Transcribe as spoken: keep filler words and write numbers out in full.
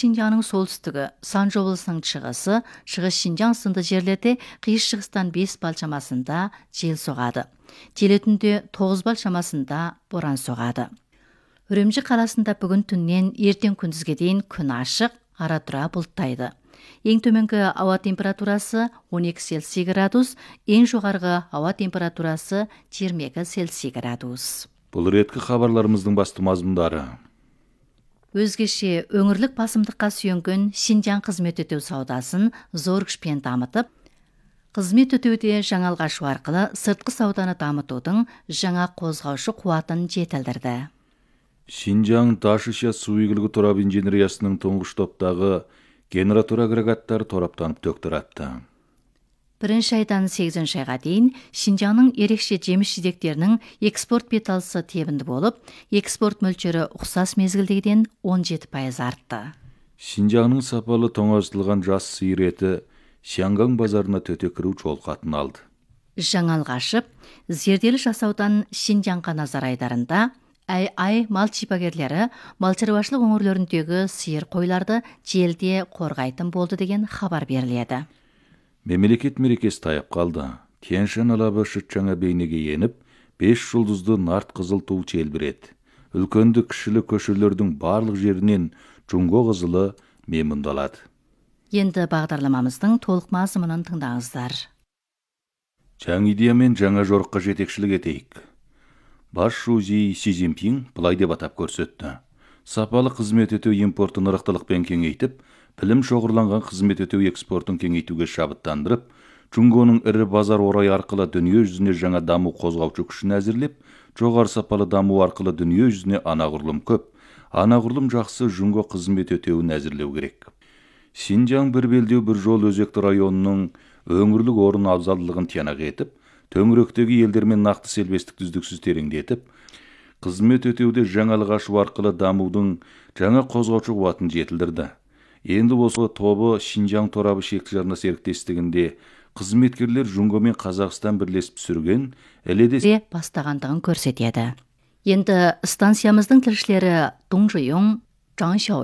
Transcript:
Шинжаңның солтүстігі, Санжы облысының шығысы, шығыс Шинжаң сынды жерлерде қиыс шығыстан бес балл шамасында жел соғады. Телетінде тоғыз балл шамасында боран соғады. Үрімжі қаласында бүгін түннен ертең күндізге дейін күн ашық, ара-тұра бұлттайды. Ең төменгі ауа температурасы он екі Цельсий градус, ең жоғарғы ауа температурасы жиырма екі Цельсий градус. Бұл реткі хабарларымыздың басты мазмұндары. Өзгеше өңірлік басымдыққа сүйенген Шинжаң қызмет өтеу саудасын зор күшпен дамытып, қызмет өтеуде жаңалғашу арқылы сыртқы сауданы дамытудың жаңа қозғаушы қуатын жетілдірді. Шинжаң Ташыша су игілігі торап инженериясының тұңғыш топтағы генератор агрегаттары тораптанып төктіратты. Бірінші айдан сегізінші айға дейін Шинжаңның ерекше жеміс-жидектерінің экспорт беталысы тебінді болып, экспорт мөлшері ұқсас мезгілдегіден он жеті пайыз артты. Шинжаңның сапалы тоңазытылған жас сиыр еті Шаңгаң базарына төте кіру жол қатын алды. Жаңалғашып, зерделі жасаудан Шинжаңға назар айдарында Ай-ай мал шипагерлері мал шаруашылық өңірлеріндегі сиыр қойларды желде қорғайтын болды деген хабар беріледі. Мемлекет мерекесі таяп қалды. Тянь-Шань алабы шыт жаңа бейнеге еніп, бес жұлдызды нарт қызыл ту желбіреді. Үлкенді кішілі көшелердің барлық жерінен жұңго қызылы мемұндалады. Енді бағдарламамыздың толық мазмұнын тыңдаңыздар. Жаңа идеямен жаңа жорыққа жетекшілік етейік. Бас Шузи Си Цзиньпин былай деп атап көрсетті. Сапалы қызмет өтеу импортын ырықтылықпен кеңейтіп, білім шоғырланған қызмет өтеу экспортын кеңейтуге шабыттандырып, Жұңгоның ірі базар орай арқылы дүние жүзіне жаңа даму қозғаушы күшін әзірлеп, жоғары сапалы даму арқылы дүние жүзіне анағұрлым көп, анағұрлым жақсы Жұңго қызмет өтеуін әзірлеу керек. Шинжаң бір белдеу бір жол өзекті районының өңірлік орын абзалдылығын тиянақ етіп, төңіректегі елдермен нақты селбестік үздіксіз тереңдетіп, қызмет өтеуде жаңалық ашу арқылы дамудың жаңа қозғаушы қуатын жетілдірді. Енді осы тобы Шинжаң торабы шекті жарна серіктестігінде қызметкерлер Жұңго мен Қазақстан бірлесіп түсірген әледе бастағандығын көрсетеді. Енді станциямыздың тілшілері Дong Zhiyong, Zhang Xiao